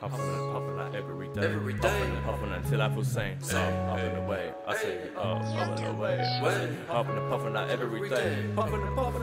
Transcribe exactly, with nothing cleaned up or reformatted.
Huffing and puffing like every day. Every day. Huffing and puffing until I feel sane. So up and away, I say up, up and away. I say huffing and puffing like every day. Huffing and puffing